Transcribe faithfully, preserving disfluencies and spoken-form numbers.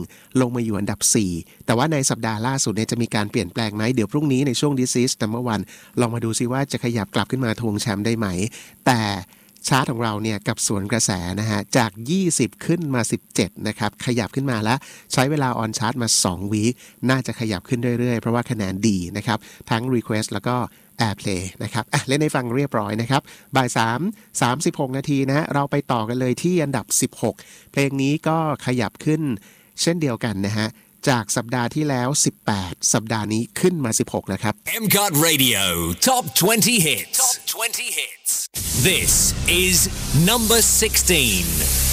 ลงมาอยู่อันดับสี่แต่ว่าในสัปดาห์ล่าสุดเนี่ยจะมีการเปลี่ยนแปลงไหมเดี๋ยวพรุ่งนี้ในช่วง This is Number One ลองมาดูซิว่าจะขยับกลับขึ้นมาทวงแชมป์ได้ไหมแต่ชาร์ตของเราเนี่ยกับสวนกระแสนะฮะจากยี่สิบขึ้นมาสิบเจ็ดนะครับขยับขึ้นมาแล้วใช้เวลาออนชาร์ตมาสองวีคน่าจะขยับขึ้นเรื่อยๆเพราะว่าคะแนนดีนะครับทั้ง Request แล้วก็ Airplay นะครับอ่ะเล่นให้ฟังเรียบร้อยนะครับบ่ายสาม สามสิบหกนาทีนะเราไปต่อกันเลยที่อันดับสิบหกเพลงนี้ก็ขยับขึ้นเช่นเดียวกันนะฮะจากสัปดาห์ที่แล้วสิบแปดสัปดาห์นี้ขึ้นมาสิบหกแล้วครับเอ็ม ซี โอ ที Radio Top twenty Hits Top twenty Hits This is number sixteen